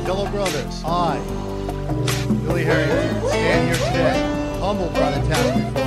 fellow brothers, I, Billy Harrington, stand here today, humbled by the task before